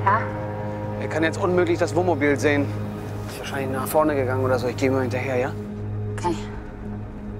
Ja? Er kann jetzt unmöglich das Wohnmobil sehen. Ist wahrscheinlich nach vorne gegangen oder so. Ich gehe mal hinterher, ja? Okay.